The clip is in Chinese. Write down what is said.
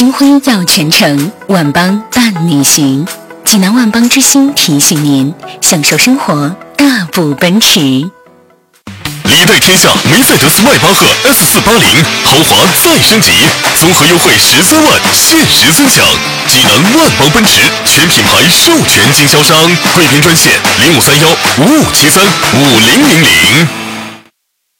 金辉耀全城，万邦伴你行。济南万邦之星提醒您：享受生活，大步奔驰。 礼对天下梅赛德斯迈巴赫 S480 豪华再升级，综合优惠13万，限时尊享。济南万邦奔驰全品牌授权经销商，贵宾专线053155735000。